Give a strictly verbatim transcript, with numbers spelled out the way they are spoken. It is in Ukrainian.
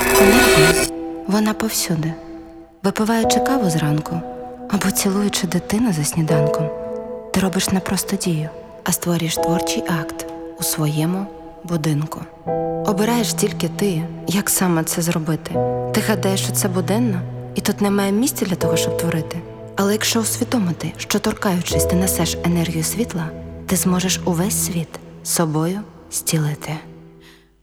Енергія, вона повсюди. Випиваючи каву зранку або цілуючи дитину за сніданком, ти робиш не просто дію, а створюєш творчий акт у своєму будинку. Обираєш тільки ти, як саме це зробити. Ти гадаєш, що це буденно, і тут немає місця для того, щоб творити. Але якщо усвідомити, що торкаючись ти несеш енергію світла, ти зможеш увесь світ собою зцілити.